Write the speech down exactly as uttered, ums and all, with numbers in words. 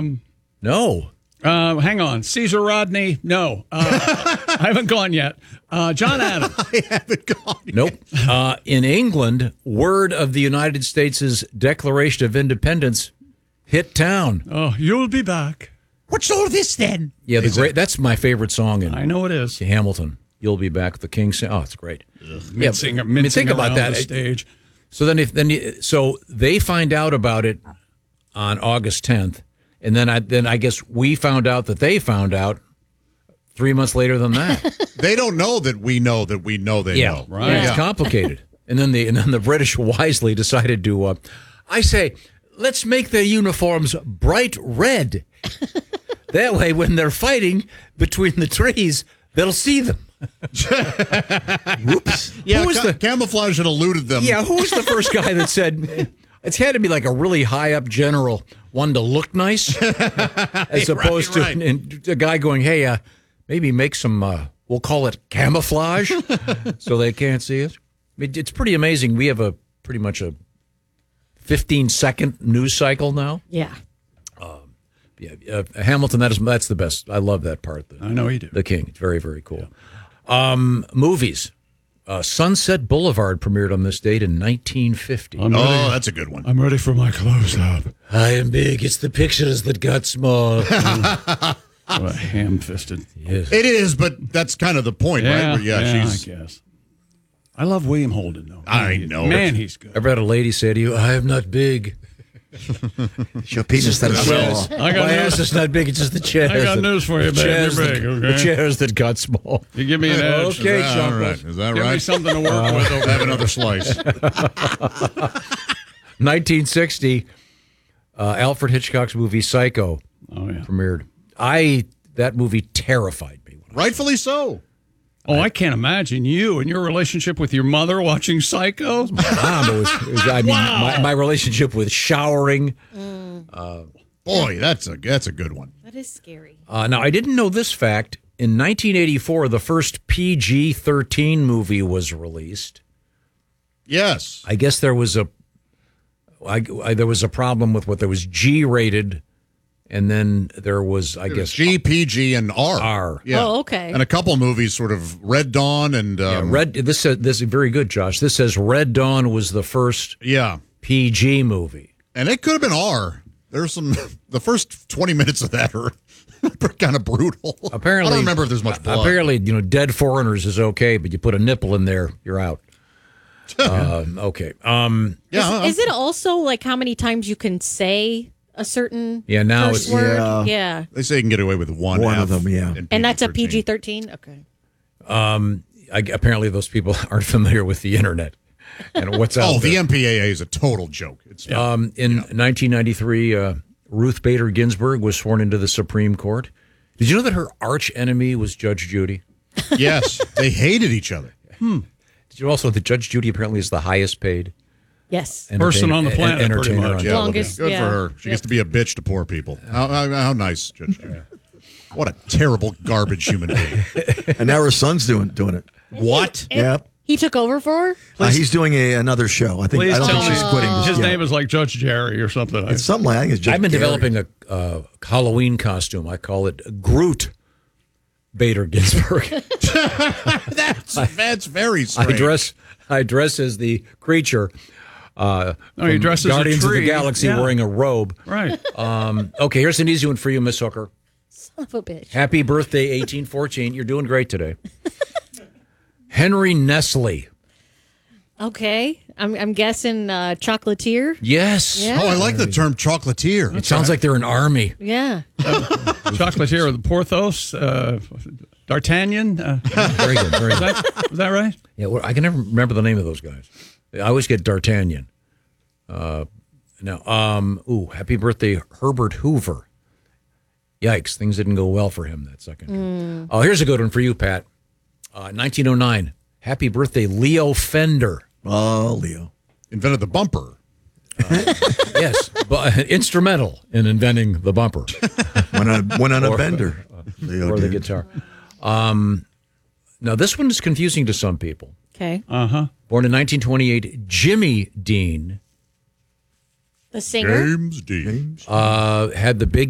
Um, no. Uh, hang on. Caesar Rodney? No. Uh, I haven't gone yet. Uh, John Adams? I haven't gone yet. Nope. Uh, in England, word of the United States' Declaration of Independence hit town. Oh, you'll be back. What's all this then? Yeah, the great, that's my favorite song in I know it is. Hamilton. You'll be back. The King sing. Oh, it's great. Yeah, mincing, I mean, mincing think about around that. the stage. So then, if then, you, so they find out about it on August tenth, and then I then I guess we found out that they found out three months later than that. They don't know that we know that we know they yeah, know. right. Yeah. It's complicated. And then the and then the British wisely decided to. Uh, I say, let's make their uniforms bright red. That way, when they're fighting between the trees, they'll see them. Whoops. Yeah, who ca- the camouflage had eluded them. Yeah, who was the first guy that said it's had to be like a really high up general, one to look nice, as opposed right, right. to and a guy going, "Hey, uh, maybe make some. Uh, we'll call it camouflage, so they can't see it." I mean, it's pretty amazing. We have a pretty much a fifteen second news cycle now. Yeah. Um, yeah, uh, Hamilton. That is that's the best. I love that part. The, I know you do. The King. It's very very cool. Yeah. Um, movies. Uh, Sunset Boulevard premiered on this date in nineteen fifty. Oh, that's a good one. I'm ready for my close-up. I am big. It's the pictures that got small. What a ham-fisted. Yes. It is, but that's kind of the point, Yeah, right? Where, yeah, yeah, she's. I guess. I love William Holden, though. I He- know. Man, he's good. I've had a lady say to you, I am not big. Your penis that is Well, small. I got My news. ass is not big. It's just the chairs. I got that- news for you, the babe. You're chairs big, that- okay? The chairs that got small. You give me an edge. Okay, Is that Chuckles. all right? Is that Give me right? something to work with. Over Have another slice. nineteen sixty, uh, Alfred Hitchcock's movie Psycho Oh, yeah. premiered. I that movie terrified me. When I Rightfully so. Oh, I can't imagine you and your relationship with your mother watching Psycho. Mom, it was, it was, I mean, my, my relationship with showering. Boy, that's a that's a good one. That is scary. Uh, now, I didn't know this fact. In nineteen eighty-four, the first P G thirteen movie was released. Yes. I guess there was a, I, I, there was a problem with what there was G-rated, and then there was, I guess, G, P G, and R. R. Yeah. Oh, okay. And a couple movies, sort of Red Dawn and um, Yeah, Red. This says this is very good, Josh. This says Red Dawn was the first Yeah, P G movie. and it could have been R. There's some. The first twenty minutes of that are kind of brutal. Apparently, I don't remember if there's much blood. Apparently, you know, dead foreigners is okay, but you put a nipple in there, you're out. uh, okay. Um, yeah. Is, is it also like how many times you can say a certain Yeah, now first it's- word? Yeah. Yeah. They say you can get away with one. One F of them, yeah. in And that's a P G P G thirteen. thirteen? Okay. I, apparently, those people aren't familiar with the internet and what's out Oh, there. the M P A A is a total joke. It's Um, in nineteen ninety-three, uh, Ruth Bader Ginsburg was sworn into the Supreme Court. Did you know that her arch enemy was Judge Judy? yes, they hated each other. Did you also know that Judge Judy apparently is the highest paid Yes. Person on the entertain- planet, pretty entertainer much. on Yeah, well, Longest, good yeah. for her. She gets to be a bitch to poor people. How, how, how nice, Judge Judy. What a terrible garbage human being. And now her son's doing doing it. What? Yeah. He took over for her? Uh, he's doing a, another show. I think Please I don't tell think me she's quitting. just his yet. name is like Judge Jerry or something. It's something like I think it's just I've been Gary. developing a uh, Halloween costume. I call it Groot Bader Ginsburg. That's, that's very strange. I dress I dress as the creature. Uh, No, you from dress as a Guardians of the tree. Galaxy Yeah. wearing a robe. Right. Um, okay, here's an easy one for you, Miss Hooker. Son of a bitch. Happy birthday, eighteen fourteen. You're doing great today. Henry Nestle. Okay. I'm, I'm guessing uh, chocolatier. Yes. Yeah. Oh, I like the term chocolatier. It sounds like they're an army. Yeah. Chocolatier of the Porthos, uh, D'Artagnan. Uh, Very good. Very is, good. that, is that right? Yeah, well, I can never remember the name of those guys. I always get D'Artagnan. Uh, now, um, ooh, happy birthday, Herbert Hoover. Yikes, things didn't go well for him that second. Oh, here's a good one for you, Pat. Uh, nineteen oh nine. Happy birthday, Leo Fender. Oh, Leo. Invented the bumper. Yes, but instrumental in inventing the bumper Went on, went on a Or- bender. Leo or the did. guitar. Um, now, this one is confusing to some people. Okay. Uh-huh. Born in nineteen twenty-eight, Jimmy Dean The singer? James Dean. uh, had the big